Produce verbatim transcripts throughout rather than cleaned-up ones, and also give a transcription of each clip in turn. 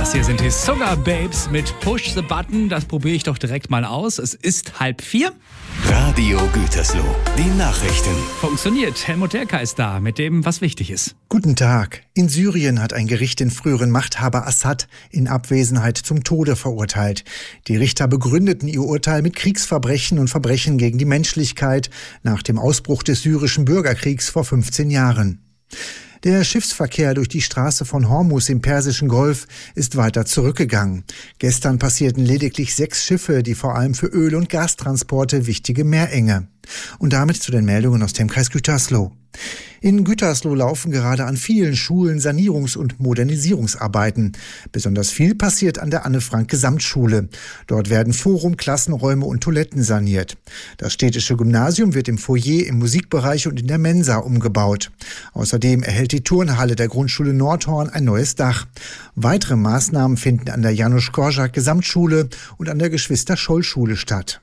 Das hier sind die Sugar Babes mit Push the Button. Das probiere ich doch direkt mal aus. Es ist halb vier. Radio Gütersloh, die Nachrichten. Funktioniert. Helmut Derker ist da mit dem, was wichtig ist. Guten Tag. In Syrien hat ein Gericht den früheren Machthaber Assad in Abwesenheit zum Tode verurteilt. Die Richter begründeten ihr Urteil mit Kriegsverbrechen und Verbrechen gegen die Menschlichkeit nach dem Ausbruch des syrischen Bürgerkriegs vor fünfzehn Jahren. Der Schiffsverkehr durch die Straße von Hormuz im Persischen Golf ist weiter zurückgegangen. Gestern passierten lediglich sechs Schiffe, die vor allem für Öl- und Gastransporte wichtige Meerenge. Und damit zu den Meldungen aus dem Kreis Gütersloh. In Gütersloh laufen gerade an vielen Schulen Sanierungs- und Modernisierungsarbeiten. Besonders viel passiert an der Anne-Frank-Gesamtschule. Dort werden Forum, Klassenräume und Toiletten saniert. Das städtische Gymnasium wird im Foyer, im Musikbereich und in der Mensa umgebaut. Außerdem erhält die Turnhalle der Grundschule Nordhorn ein neues Dach. Weitere Maßnahmen finden an der Janusz-Korczak-Gesamtschule und an der Geschwister-Scholl-Schule statt.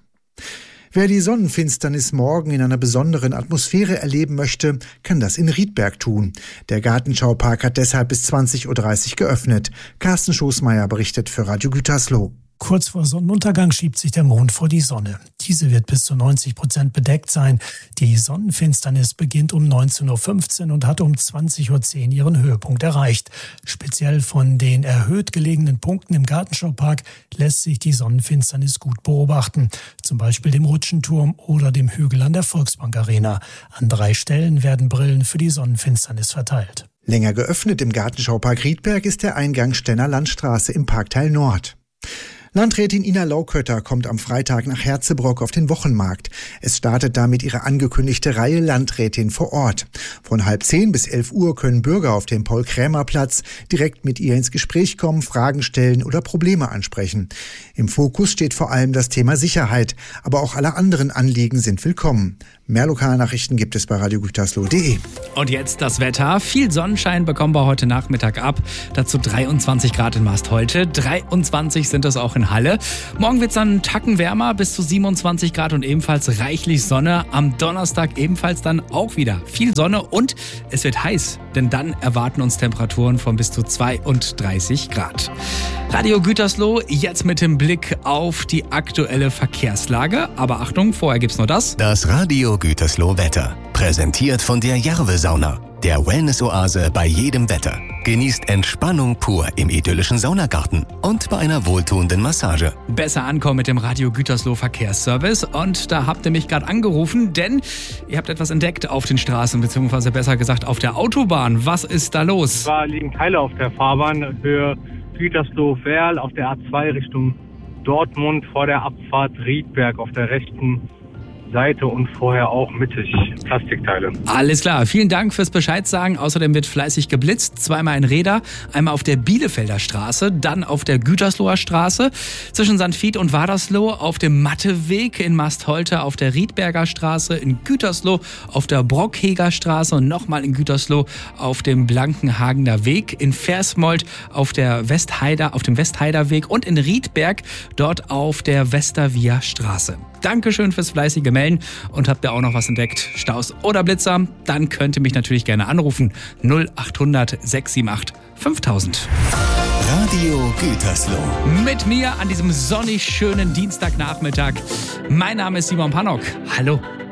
Wer die Sonnenfinsternis morgen in einer besonderen Atmosphäre erleben möchte, kann das in Riedberg tun. Der Gartenschaupark hat deshalb bis zwanzig Uhr dreißig geöffnet. Carsten Schoßmeier berichtet für Radio Gütersloh. Kurz vor Sonnenuntergang schiebt sich der Mond vor die Sonne. Diese wird bis zu neunzig Prozent bedeckt sein. Die Sonnenfinsternis beginnt um neunzehn Uhr fünfzehn und hat um zwanzig Uhr zehn ihren Höhepunkt erreicht. Speziell von den erhöht gelegenen Punkten im Gartenschaupark lässt sich die Sonnenfinsternis gut beobachten. Zum Beispiel dem Rutschenturm oder dem Hügel an der Volksbank Arena. An drei Stellen werden Brillen für die Sonnenfinsternis verteilt. Länger geöffnet im Gartenschaupark Riedberg ist der Eingang Stenner Landstraße im Parkteil Nord. Landrätin Ina Laukötter kommt am Freitag nach Herzebrock auf den Wochenmarkt. Es startet damit ihre angekündigte Reihe Landrätin vor Ort. Von halb zehn bis elf Uhr können Bürger auf dem Paul-Krämer-Platz direkt mit ihr ins Gespräch kommen, Fragen stellen oder Probleme ansprechen. Im Fokus steht vor allem das Thema Sicherheit, aber auch alle anderen Anliegen sind willkommen. Mehr Lokalnachrichten gibt es bei radio gütersloh punkt de. Und jetzt das Wetter. Viel Sonnenschein bekommen wir heute Nachmittag ab. Dazu dreiundzwanzig Grad in Mastholte. dreiundzwanzig sind es auch in Halle. Morgen wird es dann einen Tacken wärmer, bis zu siebenundzwanzig Grad und ebenfalls reichlich Sonne. Am Donnerstag ebenfalls dann auch wieder viel Sonne und es wird heiß, denn dann erwarten uns Temperaturen von bis zu zweiunddreißig Grad. Radio Gütersloh, jetzt mit dem Blick auf die aktuelle Verkehrslage. Aber Achtung, vorher gibt's nur das. Das Radio Gütersloh Wetter. Präsentiert von der Jarve-Sauna. Der Wellness-Oase bei jedem Wetter. Genießt Entspannung pur im idyllischen Saunagarten und bei einer wohltuenden Massage. Besser ankommen mit dem Radio Gütersloh Verkehrsservice. Und da habt ihr mich gerade angerufen, denn ihr habt etwas entdeckt auf den Straßen, beziehungsweise besser gesagt auf der Autobahn. Was ist da los? Zwar liegen Teile auf der Fahrbahn für Gütersloh-Werl auf der A zwei Richtung Dortmund vor der Abfahrt Riedberg auf der rechten Seite und vorher auch mittig Plastikteile. Alles klar, vielen Dank fürs Bescheid sagen. Außerdem wird fleißig geblitzt, zweimal in Reda, einmal auf der Bielefelder Straße, dann auf der Gütersloher Straße, zwischen Sandfied und Wadersloh, auf dem Matteweg in Mastholte, auf der Riedberger Straße, in Gütersloh, auf der Brockheger Straße und nochmal in Gütersloh auf dem Blankenhagener Weg, in Versmold auf der Westheider, auf dem Westheider Weg und in Riedberg dort auf der Westervia Straße. Dankeschön fürs fleißige Melden und habt ihr auch noch was entdeckt, Staus oder Blitzer, dann könnt ihr mich natürlich gerne anrufen. null acht hundert sechs sieben acht fünftausend. Radio Gütersloh. Mit mir an diesem sonnig schönen Dienstagnachmittag. Mein Name ist Simon Pannock. Hallo.